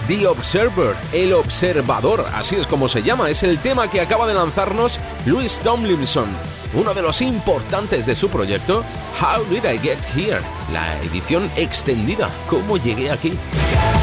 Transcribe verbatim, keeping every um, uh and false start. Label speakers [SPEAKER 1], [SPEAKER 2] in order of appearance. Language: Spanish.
[SPEAKER 1] The Observer, El Observador, así es como se llama, es el tema que acaba de lanzarnos Louis Tomlinson, uno de los importantes de su proyecto How Did I Get Here, la edición extendida, ¿Cómo llegué aquí?